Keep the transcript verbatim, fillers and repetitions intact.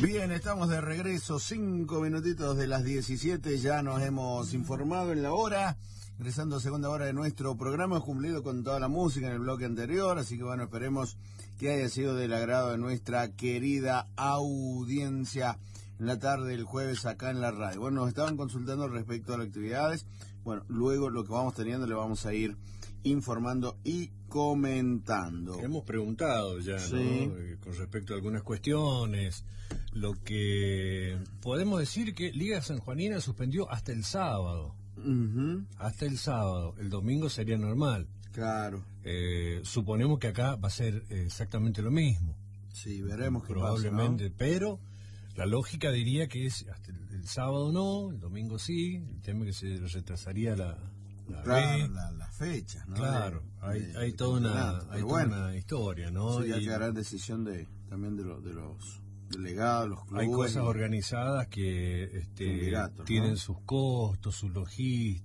Bien, estamos de regreso, cinco minutitos de las diecisiete, ya nos hemos informado en la hora, ingresando a segunda hora de nuestro programa, hemos cumplido con toda la música en el bloque anterior, así que bueno, esperemos que haya sido del agrado de nuestra querida audiencia en la tarde del jueves acá en la radio. Bueno, nos estaban consultando respecto a las actividades, bueno, luego lo que vamos teniendo le vamos a ir informando y comentando. Hemos preguntado ya, sí. ¿no? Eh, con respecto a algunas cuestiones. Lo que podemos decir que Liga Sanjuanina suspendió hasta el sábado. Uh-huh. Hasta el sábado. El domingo sería normal. Claro. Eh, suponemos que acá va a ser exactamente lo mismo. Sí, veremos qué Probablemente, pasa, ¿no? Pero la lógica diría que es hasta el, el sábado no, el domingo sí. El tema es que se retrasaría la... La claro, la, la fecha, ¿no? Claro, de, hay, de, hay, de toda, una, hay toda bueno, una historia, ¿no? Sí, ya y quedará en decisión de, también de, lo, de los delegados, los clubes. Hay cosas y, organizadas que este, Emiratos, tienen ¿no? sus costos, sus logísticas.